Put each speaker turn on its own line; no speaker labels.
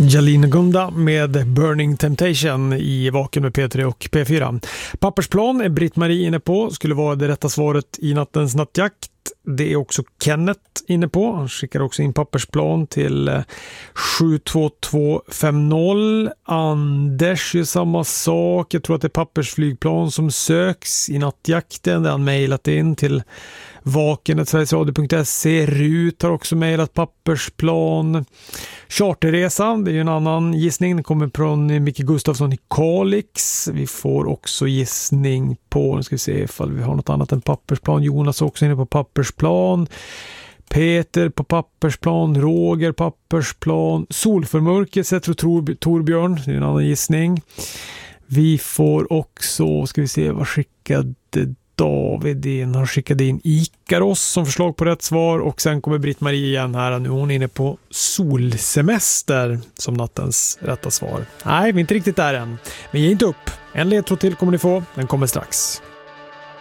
Jalina Gunda med Burning Temptation i Vaken med P3 och P4. Pappersplan är Britt-Marie inne på, skulle vara det rätta svaret i nattens nattjakt. Det är också Kenneth inne på. Han skickar också in pappersplan till 72250. Anders är samma sak. Jag tror att det är pappersflygplan som söks i nattjakten. Där han mejlat in till vaken@sverigesradio.se. Rut har också mejlat pappersplan. Charterresa, det är ju en annan gissning. Den kommer från Micke Gustafsson i Kalix. Vi får också gissning på, nu ska vi se ifall vi har något annat än pappersplan. Jonas är också inne på pappersplan. Peter på pappersplan. Roger pappersplan. Solförmörkelse tror Torbjörn, det är en annan gissning. Vi får också, ska vi se, vad skickade David in? Han skickade in Ikaros som förslag på rätt svar, och sen kommer Britt-Marie igen här. Nu är hon inne på solsemester som nattens rätta svar. Nej, vi är inte riktigt där än. Men ge inte upp. En ledtråd till kommer ni få. Den kommer strax.